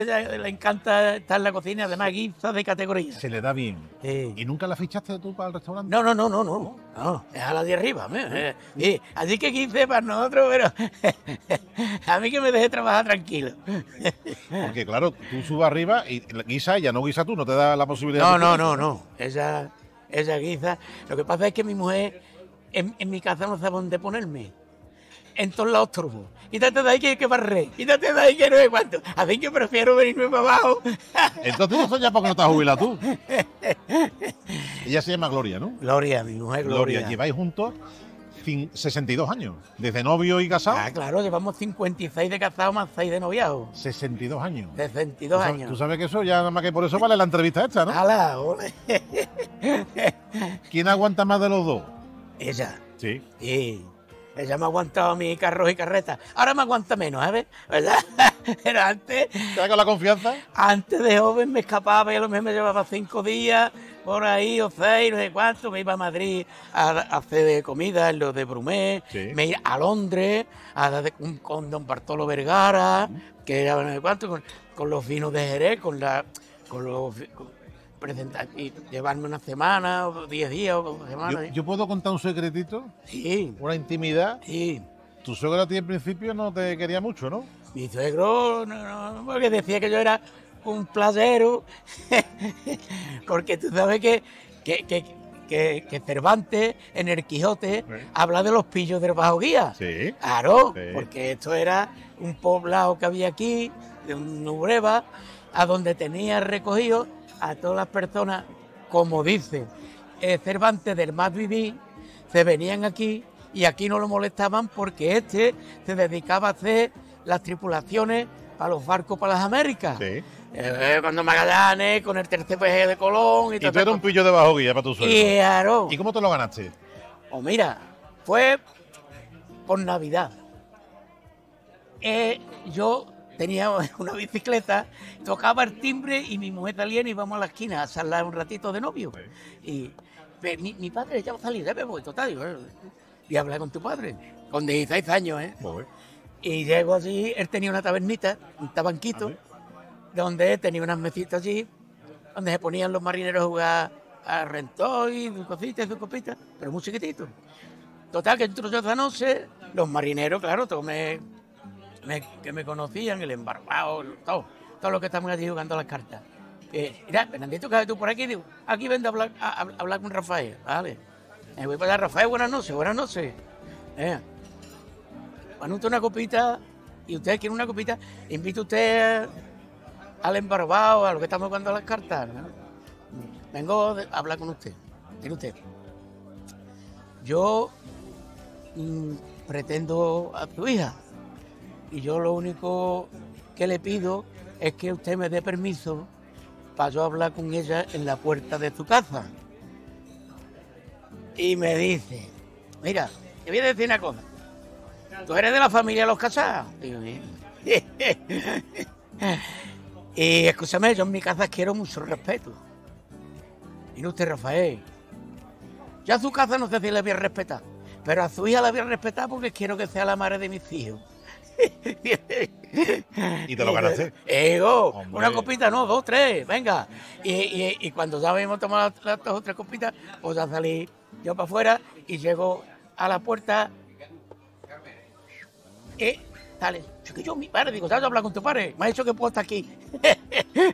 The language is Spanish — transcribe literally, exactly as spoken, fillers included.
ella le encanta estar en la cocina, además guisa de categoría. Se le da bien. Sí. ¿Y nunca la fichaste tú para el restaurante? No, no, no, no, no, no, es a la de arriba. Eh, eh, así que quince para nosotros, pero a mí que me deje trabajar tranquilo. Porque claro, tú subes arriba y guisa ella, no guisa tú, no te da la posibilidad. No, de no, no, no, ella, ella guisa. Lo que pasa es que mi mujer en, en mi casa no sabe dónde ponerme. En todos lados turbo. Quítate de ahí que hay que barrer. Quítate de ahí que no sé cuánto. Así que prefiero venirme para abajo. Entonces tú no soñas porque no estás jubilado tú. Ella se llama Gloria, ¿no? Gloria, mi mujer Gloria. Gloria, lleváis juntos sesenta y dos años. Desde novio y casado. Ah, claro, llevamos cincuenta y seis de casado más seis de noviado. sesenta y dos años. sesenta y dos ¿Tú sabes, años. tú sabes que eso ya nada más que por eso vale la entrevista esta, ¿no? ¡Hala, ole! ¿Quién aguanta más de los dos? Ella. Sí. Sí. Ella me ha aguantado a mi carros y carretas. Ahora me aguanta menos, ¿sabes? ¿Verdad? Pero antes... ¿Te da con la confianza? Antes de joven me escapaba y a lo mejor me llevaba cinco días por ahí o seis, no sé cuánto. Me iba a Madrid a, a hacer de comida en lo de Brumé. Sí. Me iba a Londres a dar de, con, con don Bartolo Vergara, que era no sé cuánto, con, con los vinos de Jerez, con la... Con los, con, presentar y llevarme una semana o diez días o una semana. ¿Yo, ¿Yo puedo contar un secretito? Sí. ¿Una intimidad? Sí. Tu suegra a ti al principio no te quería mucho, ¿no? Mi suegro, no, no, porque decía que yo era un playero, porque tú sabes que, que, que, que, que Cervantes en el Quijote sí. habla de los pillos del Bajo Guía. Sí. Claro, sí. Porque esto era un poblado que había aquí, de un Nubreva, a donde tenía recogido a todas las personas, como dice eh, Cervantes del más vivir, se venían aquí y aquí no lo molestaban porque este se dedicaba a hacer las tripulaciones para los barcos para las Américas. Sí. Eh, cuando Magallanes, con el tercer peje de Colón. Y, y tú eras un pillo de bajo guía para tu suegro. Y, claro. ¿Y cómo te lo ganaste? Pues mira, fue por Navidad. Eh, yo tenía una bicicleta, tocaba el timbre y mi mujer salía y íbamos a la esquina a charlar un ratito de novio. Sí. Y mi, mi padre ya va a salir, ya me voy, total. Yo, y hablé con tu padre, con dieciséis años, ¿eh? Joder. Y llego así, él tenía una tabernita, un tabanquito, ¿sí? Donde tenía unas mesitas allí, donde se ponían los marineros a jugar a rentón y sus cositas, sus copitas, pero muy chiquitito. Total, que entró yo esa noche, los marineros, claro, todos me, me, que me conocían, el embarbado, todo, todo lo que estaban allí jugando las cartas. Eh, mira, Fernandito, ¿qué haces tú por aquí? Digo, aquí vengo a hablar, a, a hablar con Rafael, ¿vale? Me voy para allá, Rafael, buenas noches, buenas noches. Eh, Bueno, usted una copita, y usted quiere una copita, invita usted al embarbado, a lo que estamos jugando las cartas, ¿no? Vengo a hablar con usted. Mire usted, yo mmm, pretendo a tu hija, y yo lo único que le pido es que usted me dé permiso para yo hablar con ella en la puerta de su casa. Y me dice, mira, te voy a decir una cosa. ¿Tú eres de la familia de los Casados? Digo, y escúchame, yo en mi casa quiero mucho respeto. Y usted, Rafael, yo a su casa no sé si la voy a respetar, pero a su hija la voy a respetar porque quiero que sea la madre de mis hijos. ¿Y te lo ganaste? Ego, una copita, no, dos, tres, venga. Y, y, y cuando ya habíamos tomado las, las dos o tres copitas, pues ya salí yo para afuera y llego a la puerta. Eh, dale, yo, mi padre, digo, ¿sabes hablar con tu padre? Me ha dicho que puedo estar aquí.